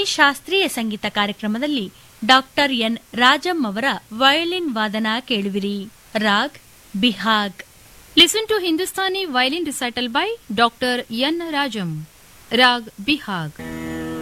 ಶಾಸ್ತ್ರೀಯ ಸಂಗೀತ ಕಾರ್ಯಕ್ರಮದಲ್ಲಿ doctor N Rajam ಅವರ ವಯೋಲಿನ್ ವಾದನ ಕೇಳುವಿರಿ. Raag Bihag. Listen to Hindustani violin recital by Dr. N. Rajam. Rag Bihag.